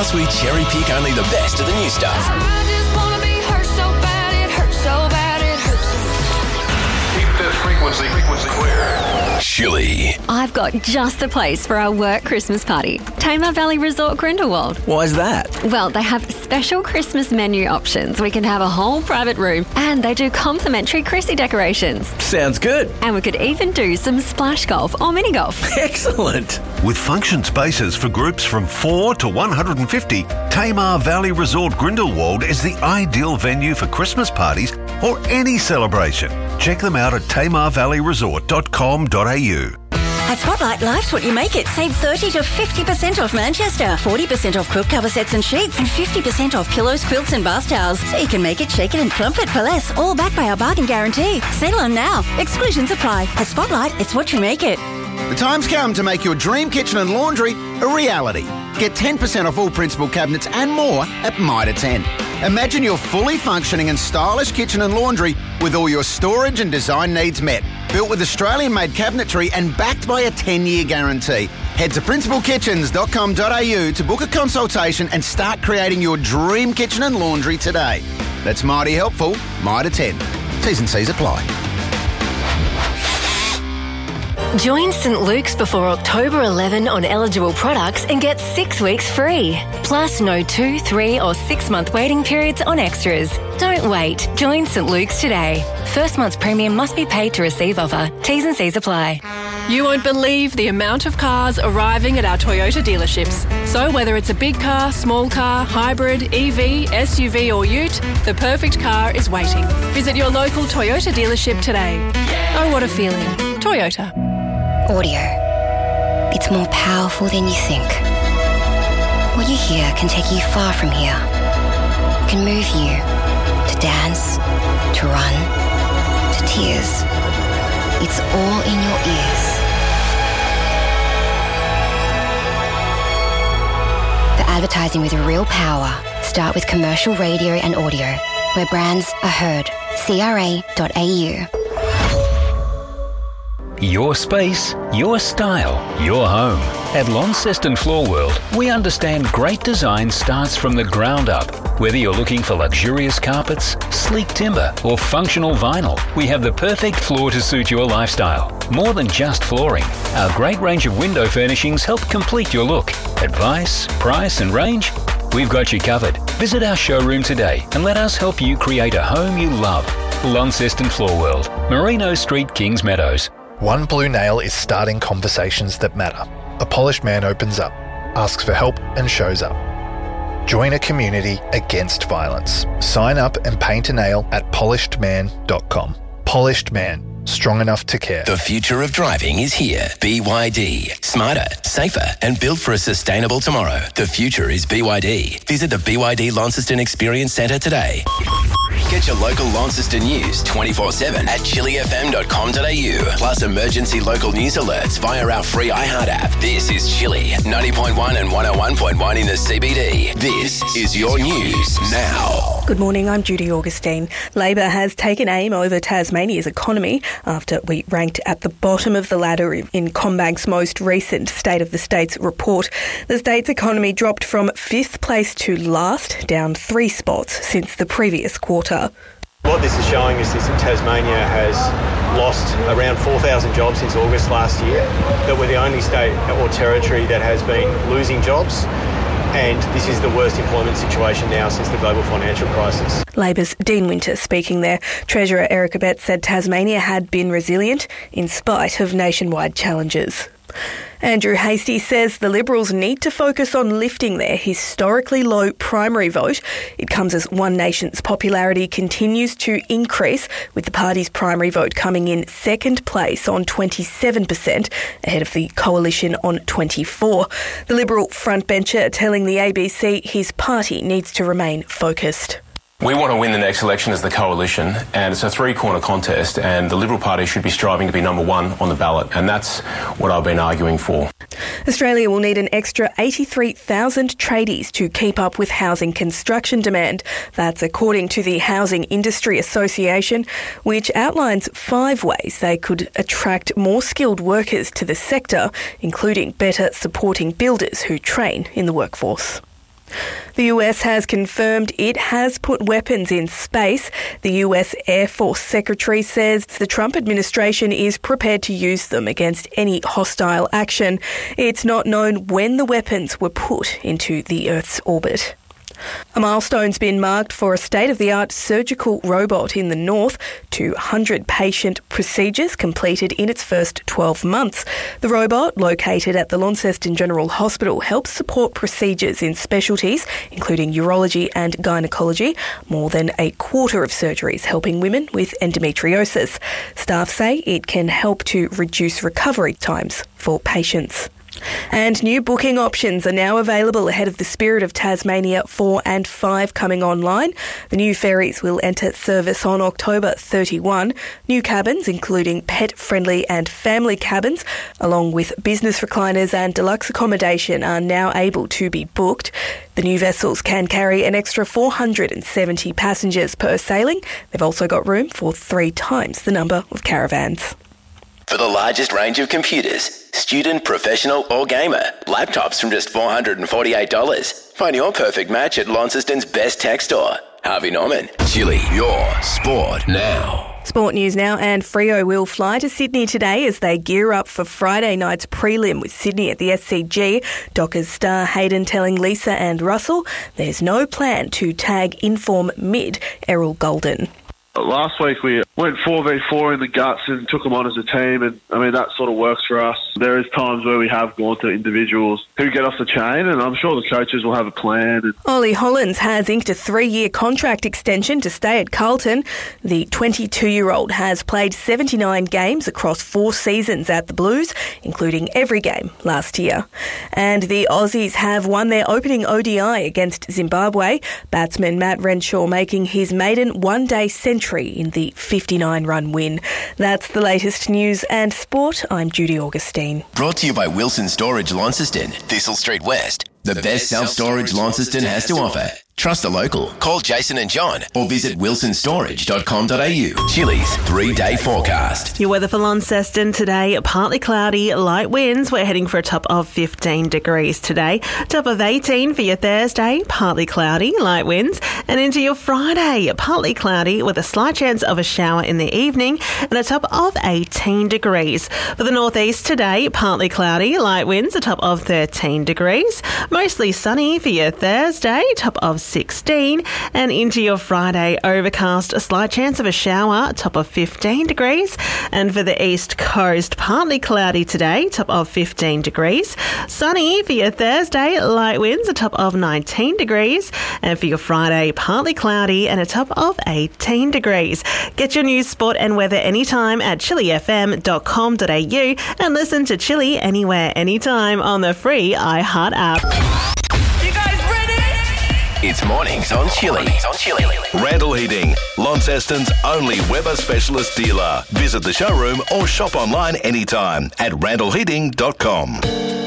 Whilst we cherry pick only the best of the new stuff. I just want to be hurt so bad, it hurts so bad, it hurts so bad. Keep the frequency clear. Chili. I've got just the place for our work Christmas party. Tamar Valley Resort Grindelwald. Why's that? Well, they have special Christmas menu options. We can have a whole private room and they do complimentary Chrissy decorations. Sounds good. And we could even do some splash golf or mini golf. Excellent. With function spaces for groups from 4 to 150, Tamar Valley Resort Grindelwald is the ideal venue for Christmas parties or any celebration. Check them out at tamarvalleyresort.com.au. At Spotlight, life's what you make it. Save 30 to 50% off Manchester, 40% off quilt cover sets and sheets, and 50% off pillows, quilts and bath towels. So you can make it, shake it and plump it for less. All backed by our bargain guarantee. Settle on now. Exclusions apply. At Spotlight, it's what you make it. The time's come to make your dream kitchen and laundry a reality. Get 10% off all principal cabinets and more at Mitre 10. Imagine your fully functioning and stylish kitchen and laundry with all your storage and design needs met. Built with Australian-made cabinetry and backed by a 10-year guarantee. Head to principalkitchens.com.au to book a consultation and start creating your dream kitchen and laundry today. That's mighty helpful. Mitre 10. T's and C's apply. Join St Luke's before October 11 on eligible products and get 6 weeks free. Plus no 2, 3 or 6 month waiting periods on extras. Don't wait. Join St Luke's today. First month's premium must be paid to receive offer. T's and C's apply. You won't believe the amount of cars arriving at our Toyota dealerships. So whether it's a big car, small car, hybrid, EV, SUV or ute, the perfect car is waiting. Visit your local Toyota dealership today. Oh, what a feeling. Toyota. Audio. It's more powerful than you think. What you hear can take you far from here. Can move you to dance, to run, to tears. It's all in your ears. The advertising with real power. Start with commercial radio and audio, where brands are heard. CRA.au. Your space, your style, your home. At Launceston Floor World, we understand great design starts from the ground up. Whether you're looking for luxurious carpets, sleek timber, or functional vinyl, we have the perfect floor to suit your lifestyle. More than just flooring, our great range of window furnishings help complete your look. Advice, price, and range? We've got you covered. Visit our showroom today and let us help you create a home you love. Launceston Floor World, Merino Street, Kings Meadows. One Blue Nail is starting conversations that matter. A polished man opens up, asks for help and shows up. Join a community against violence. Sign up and paint a nail at polishedman.com. Polished Man. Strong enough to care. The future of driving is here. BYD. Smarter, safer, and built for a sustainable tomorrow. The future is BYD. Visit the BYD Launceston Experience Centre today. Get your local Launceston news 24/7 at chillyfm.com.au. Plus emergency local news alerts via our free iHeart app. This is Chilly 90.1 and 101.1 in the CBD. This is your news now. Good morning, I'm Judy Augustine. Labor has taken aim over Tasmania's economy after we ranked at the bottom of the ladder in CommBank's most recent State of the States report. The state's economy dropped from 5th place to last, down 3 spots since the previous quarter. What this is showing is that Tasmania has lost around 4,000 jobs since August last year, that we're the only state or territory that has been losing jobs. And this is the worst employment situation now since the global financial crisis. Labor's Dean Winter speaking there. Treasurer Eric Abetz said Tasmania had been resilient in spite of nationwide challenges. Andrew Hastie says the Liberals need to focus on lifting their historically low primary vote. It comes as One Nation's popularity continues to increase, with the party's primary vote coming in second place on 27%, ahead of the Coalition on 24%. The Liberal frontbencher telling the ABC his party needs to remain focused. We want to win the next election as the Coalition, and it's a three-corner contest, and the Liberal Party should be striving to be number one on the ballot, and that's what I've been arguing for. Australia will need an extra 83,000 tradies to keep up with housing construction demand. That's according to the Housing Industry Association, which outlines 5 ways they could attract more skilled workers to the sector, including better supporting builders who train in the workforce. The US has confirmed it has put weapons in space. The US Air Force Secretary says the Trump administration is prepared to use them against any hostile action. It's not known when the weapons were put into the Earth's orbit. A milestone's been marked for a state-of-the-art surgical robot in the north. 200 patient procedures completed in its first 12 months. The robot, located at the Launceston General Hospital, helps support procedures in specialties, including urology and gynaecology, more than a quarter of surgeries helping women with endometriosis. Staff say it can help to reduce recovery times for patients. And new booking options are now available ahead of the Spirit of Tasmania 4 and 5 coming online. The new ferries will enter service on October 31. New cabins, including pet-friendly and family cabins, along with business recliners and deluxe accommodation, are now able to be booked. The new vessels can carry an extra 470 passengers per sailing. They've also got room for 3 times the number of caravans. For the largest range of computers, student, professional or gamer, laptops from just $448. Find your perfect match at Launceston's best tech store. Harvey Norman, Chili, your sport now. Sport news now, and Freo will fly to Sydney today as they gear up for Friday night's prelim with Sydney at the SCG. Dockers star Hayden telling Lisa and Russell there's no plan to tag inform mid Errol Golden. Last week we went 4v4 in the guts and took them on as a team, and I mean that sort of works for us. There is times where we have gone to individuals who get off the chain, and I'm sure the coaches will have a plan. Ollie Hollins has inked a 3-year contract extension to stay at Carlton. The 22-year-old has played 79 games across 4 seasons at the Blues, including every game last year. And the Aussies have won their opening ODI against Zimbabwe. Batsman Matt Renshaw making his maiden one-day century in the 59-run win. That's the latest news and sport. I'm Judy Augustine. Brought to you by Wilson Storage Launceston, Thistle Street West. The best self-storage Launceston has to offer. Trust a local. Call Jason and John or visit wilsonstorage.com.au. Chili's 3-day forecast. Your weather for Launceston today, partly cloudy, light winds. We're heading for a top of 15 degrees today. Top of 18 for your Thursday, partly cloudy, light winds. And into your Friday, partly cloudy with a slight chance of a shower in the evening and a top of 18 degrees. For the northeast today, partly cloudy, light winds, a top of 13 degrees. Mostly sunny for your Thursday, top of 16, and into your Friday, overcast, a slight chance of a shower, top of 15 degrees. And for the east coast, partly cloudy today, top of 15 degrees. Sunny for your Thursday, light winds, a top of 19 degrees. And for your Friday, partly cloudy and a top of 18 degrees. Get your news, sport and weather anytime at chilifm.com.au and listen to Chili anywhere, anytime on the free iHeart app. You guys ready? It's mornings on Chili. Randall Heating, Launceston's only Weber specialist dealer. Visit the showroom or shop online anytime at randallheating.com.